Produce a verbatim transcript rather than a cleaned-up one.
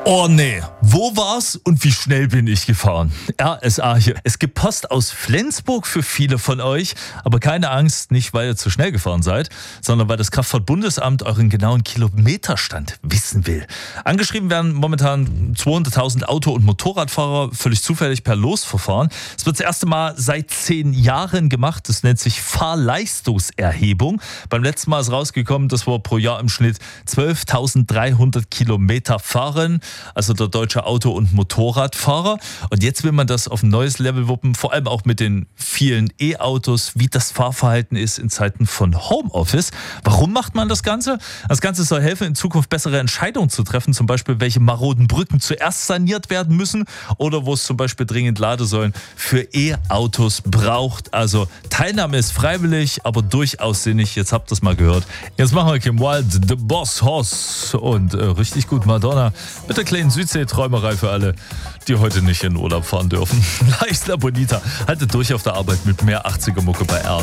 Oh nee, wo war's und wie schnell bin ich gefahren? R S A hier. Es gibt Post aus Flensburg für viele von euch, aber keine Angst, nicht weil ihr zu schnell gefahren seid, sondern weil das Kraftfahrtbundesamt euren genauen Kilometerstand wissen will. Angeschrieben werden momentan zweihunderttausend Auto- und Motorradfahrer völlig zufällig per Losverfahren. Es wird das erste Mal seit zehn Jahren gemacht. Das nennt sich Fahrleistungserhebung. Beim letzten Mal ist rausgekommen, dass wir pro Jahr im Schnitt zwölftausenddreihundert Kilometer fahren. Also der deutsche Auto- und Motorradfahrer. Und jetzt will man das auf ein neues Level wuppen, vor allem auch mit den vielen E-Autos, wie das Fahrverhalten ist in Zeiten von Homeoffice. Warum macht man das Ganze? Das Ganze soll helfen, in Zukunft bessere Entscheidungen zu treffen, zum Beispiel welche maroden Brücken zuerst saniert werden müssen oder wo es zum Beispiel dringend Ladesäulen für E-Autos braucht. Also Teilnahme ist freiwillig, aber durchaus sinnig. Jetzt habt ihr es mal gehört. Jetzt machen wir Kim Wilde, The Boss Hoss und äh, richtig gut Madonna mit der kleinen Südsee-Träumerei für alle, die heute nicht in Urlaub fahren dürfen. La Isla Bonita haltet durch auf der Arbeit mit mehr achtziger Mucke bei R.